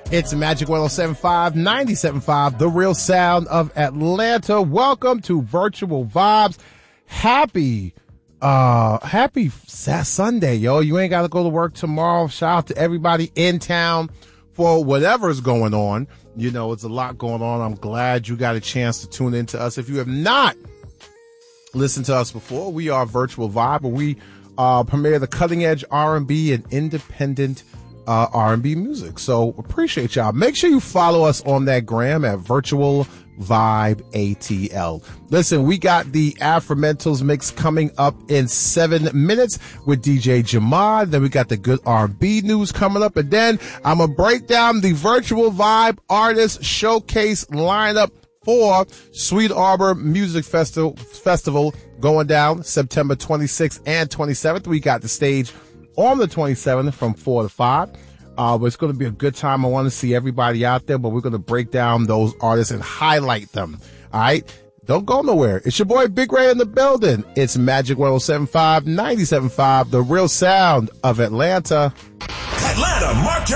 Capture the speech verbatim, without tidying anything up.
It's Magic one oh seven point five, ninety-seven point five, the real sound of Atlanta. Welcome to Virtual Vibes. Happy, uh, happy Sunday, yo. You ain't got to go to work tomorrow. Shout out to everybody in town for whatever's going on. You know, it's a lot going on. I'm glad you got a chance to tune into us. If you have not listened to us before, we are Virtual Vibe, where we uh, premiere the cutting edge R and B and independent Uh, R and B music. So appreciate y'all. Make sure you follow us on that gram at Virtual Vibe A T L. Listen, we got the Afromentals mix coming up in seven minutes with D J Jamad. Then we got the good R and B news coming up. And then I'm going to break down the Virtual Vibe Artist Showcase lineup for Sweet Arbor Music Festival, Festival going down September twenty-sixth and twenty-seventh. We got the stage on the twenty-seventh from four to five. Uh, but it's going to be a good time. I want to see everybody out there, but we're going to break down those artists and highlight them. All right. Don't go nowhere. It's your boy Big Ray in the building. It's Magic one oh seven point five, ninety-seven point five, the real sound of Atlanta. Atlanta, mark your